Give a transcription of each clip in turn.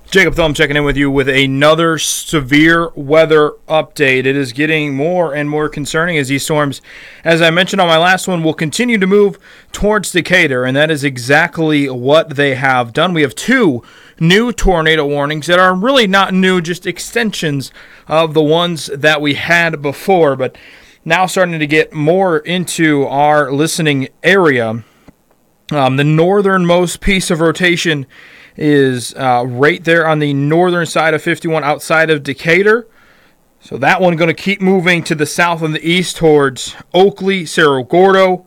Jacob Thumb checking in with you with another severe weather update. It is getting more and more concerning as these storms, as I mentioned on my last one, will continue to move towards Decatur, and that is exactly what they have done. We have two new tornado warnings that are really not new, just extensions of the ones that we had before, but now starting to get more into our listening area. The northernmost piece of rotation is right there on the northern side of 51 outside of Decatur. So that one going to keep moving to the south and the east towards Oakley, Cerro Gordo,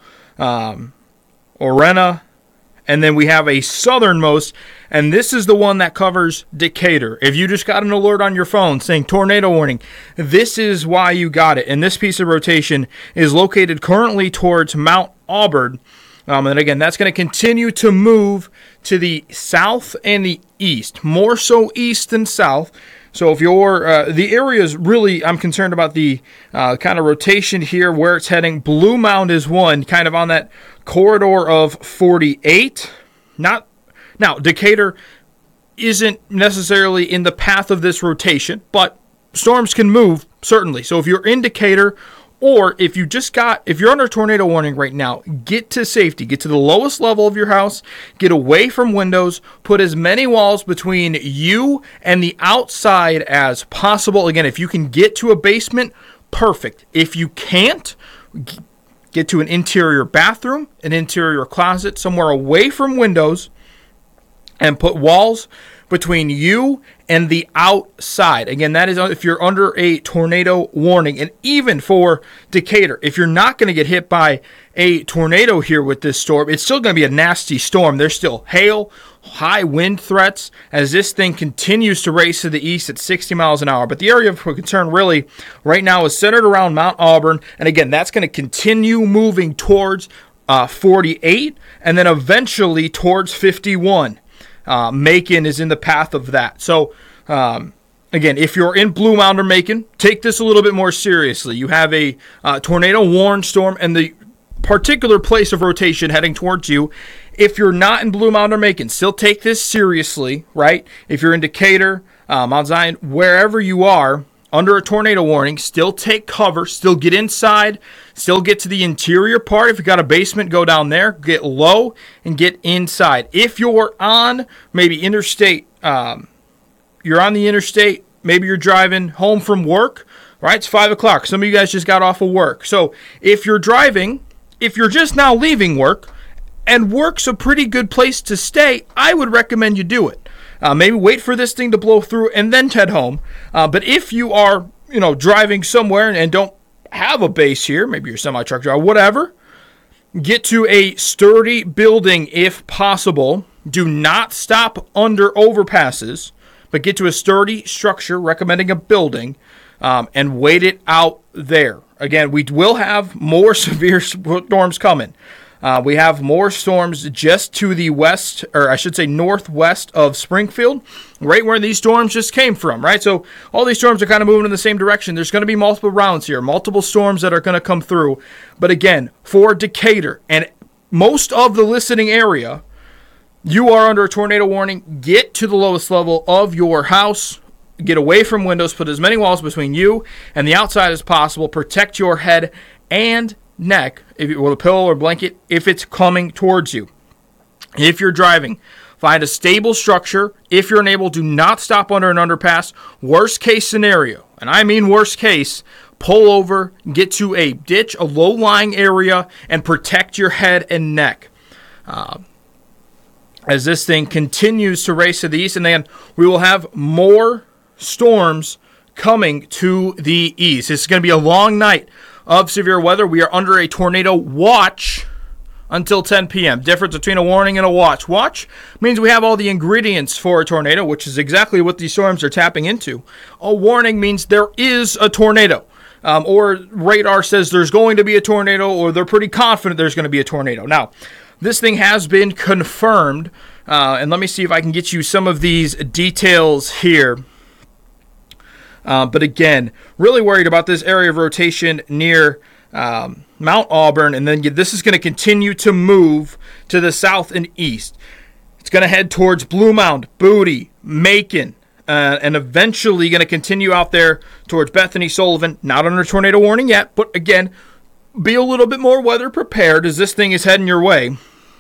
Orena, and then we have a southernmost, and this is the one that covers Decatur. If you just got an alert on your phone saying tornado warning, this is why you got it. And this piece of rotation is located currently towards Mount Auburn. And again, that's going to continue to move to the south and the east, more so east than south. So if you're, the area is really, I'm concerned about the kind of rotation here, where it's heading. Blue Mound is one, kind of on that corridor of 48. Now, Decatur isn't necessarily in the path of this rotation, but storms can move, certainly. So if you're in Decatur, or if you're under a tornado warning right now, get to safety. Get to the lowest level of your house. Get away from windows. Put as many walls between you and the outside as possible. Again, if you can get to a basement, perfect. If you can't, get to an interior bathroom, an interior closet, somewhere away from windows, and put walls between you and the outside. Again, that is if you're under a tornado warning. And even for Decatur, if you're not going to get hit by a tornado here with this storm, it's still going to be a nasty storm. There's still hail, high wind threats as this thing continues to race to the east at 60 miles an hour. But the area of concern really right now is centered around Mount Auburn. And again, that's going to continue moving towards 48 and then eventually towards 51. Macon is in the path of that. So, again, if you're in Blue Mound or Macon, take this a little bit more seriously. You have a tornado warned storm and the particular place of rotation heading towards you. If you're not in Blue Mound or Macon, still take this seriously, right? If you're in Decatur, Mount Zion, wherever you are, under a tornado warning, still take cover, still get inside, still get to the interior part. If you got a basement, go down there, get low, and get inside. If you're on maybe interstate, you're on the interstate, maybe you're driving home from work, right? It's 5 o'clock. Some of you guys just got off of work. So if you're driving, if you're just now leaving work, and work's a pretty good place to stay, I would recommend you do it. Maybe wait for this thing to blow through and then head home. But if you are, driving somewhere and don't have a base here, maybe you're semi-truck driver, whatever, get to a sturdy building if possible. Do not stop under overpasses, but get to a sturdy structure, recommending a building, and wait it out there. Again, we will have more severe storms coming. We have more storms just to the west, or I should say northwest of Springfield, right where these storms just came from, right? So all these storms are kind of moving in the same direction. There's going to be multiple rounds here, multiple storms that are going to come through. But again, for Decatur and most of the listening area, you are under a tornado warning. Get to the lowest level of your house. Get away from windows. Put as many walls between you and the outside as possible. Protect your head and neck with a pillow or blanket if it's coming towards you. If you're driving, find a stable structure. If you're unable, do not stop under an underpass. Worst case scenario, and I mean worst case, pull over, get to a ditch, a low-lying area, and protect your head and neck. As this thing continues to race to the east, and then we will have more storms coming to the east. It's going to be a long night of severe weather. We are under a tornado watch until 10 p.m. Difference between a warning and a watch. Watch means we have all the ingredients for a tornado, which is exactly what these storms are tapping into. A warning means there is a tornado. Or radar says there's going to be a tornado, or they're pretty confident there's going to be a tornado. Now, this thing has been confirmed, and let me see if I can get you some of these details here. But again, really worried about this area of rotation near Mount Auburn, and then this is going to continue to move to the south and east. It's going to head towards Blue Mound, Booty, Macon, and eventually going to continue out there towards Bethany, Sullivan. Not under tornado warning yet, but again, be a little bit more weather prepared as this thing is heading your way.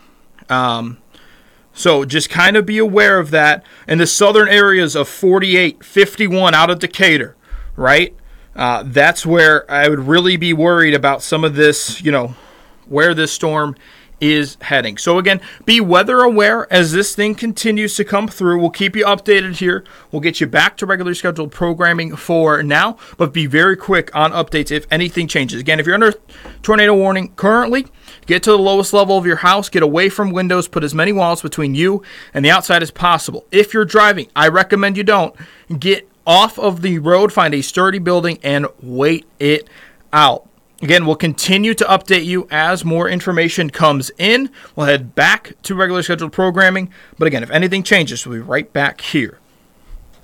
So just kind of be aware of that. In the southern areas of 48, 51 out of Decatur, right? That's where I would really be worried about some of this, where this storm is heading. So again, be weather aware as this thing continues to come through. We'll keep you updated here. We'll get you back to regularly scheduled programming for now, but be very quick on updates if anything changes. Again, if you're under tornado warning currently, get to the lowest level of your house, get away from windows, put as many walls between you and the outside as possible. If you're driving, I recommend you don't. Get off of the road, find a sturdy building, and wait it out. Again, we'll continue to update you as more information comes in. We'll head back to regular scheduled programming. But again, if anything changes, we'll be right back here.